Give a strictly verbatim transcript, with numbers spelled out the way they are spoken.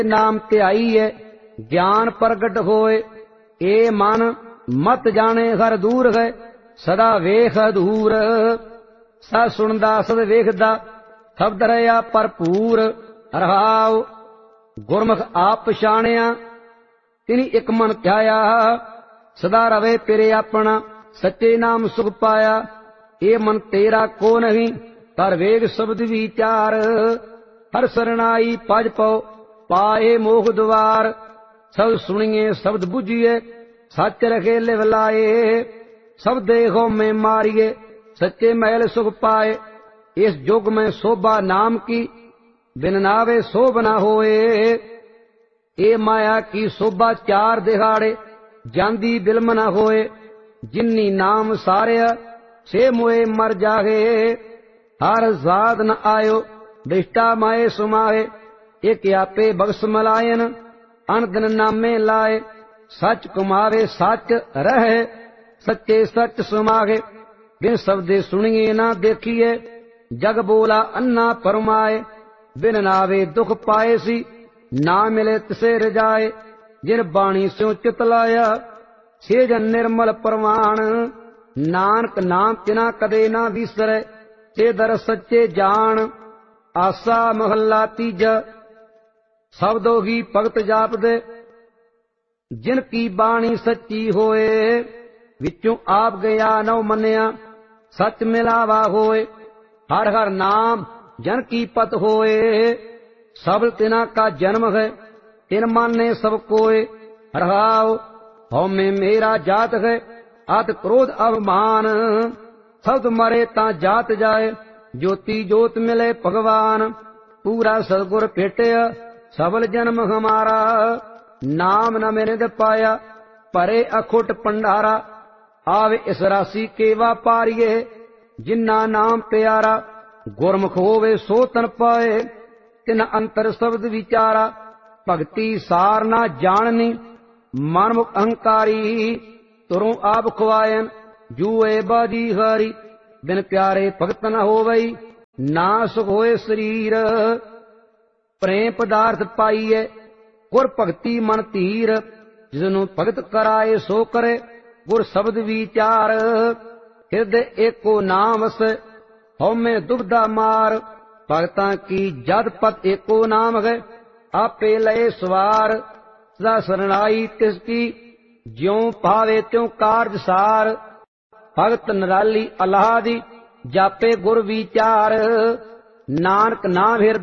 नाम ध्याईए ज्ञान प्रगट होए। ए मन मत जाने घर दूर है सदा वेख अधूर। सा सुनदा सद वेखदा शब्द रहा भरपूर। रहाओ गुरमुख आप पछाणिया तिनी एक मन ध्याया। सदा रवे तेरे अपना सच्चे नाम सुख पाया। ये मन तेरा को नहीं तर वेग शब्द विचार। हर सरनाई पज पौ पाए मोह द्वार। सब सुनिए शब्द बुझिए सच रखे लिव लाए। सब देखो में मारिए सच्चे महल सुख पाए। इस युग में शोभा नाम की बिन नावे शोभ न होए। ए माया की शोभा चार दिहाड़े जांदी बिलम न होए। जिन्नी नाम सारे से मोए मर जागे। हर जाद न आयो दृष्टा माए सुमाए। एक आपे बख्श मलायन अन दिन नामे लाए। सच कुमावे सच रहे सच्चे सच सुमागे। बिन शब्दे सुनिए ना देखिए जग बोला अन्ना फरमाए। बिन नावे दुख पाए सी ना मिले तिसे रजाए। जिन बाणी स्यों चित लाया से जन निर्मल प्रमाण। नानक नाम तिना कदे ना विसरे ते दर सच्चे जान। आसा महला तीजा शब्दो ही भगत जाप दे। जिन की बाणी सच्ची होए विचों आप गया नव मनिया। सच मिलावा होए हर हर नाम जन की पत होए। सब तिना का जन्म है तिन माने सब कोय। रहाओ हौ में मेरा जात है अत क्रोध अवमान। शब्द मरे ता जात जाए ज्योति जोत मिले भगवान। पूरा सदगुर भेटे सबल जन्म हमारा। नाम न मैंने पाया परे अखुट पंडारा। आवे इस राशि के वापारिये जिन्ना नाम प्यारा। गुरमुख होवे सो तन पाए तिन अंतर शब्द विचारा। भगति सार ना जाननी मनमुख अहंकारी। तुरों आप खुआयन जुए बाजी हारी। बिन प्यारे भगत न होवई ना सुख होए शरीर। प्रेम पदार्थ पाइए गुर भगति मन धीर। जिसनु भगत कराए सो करे गुर शब्द विचार। हृदय एको नाम से हौ में दुबदा मार। भगतां की जद पत एको नाम है आपे लय सवार। सदा शरणाई तिसकी ज्यों पावे त्यों कारज सार। भगत निराली अल्लाह दी जापे गुर विचार। नानक नाम हृदय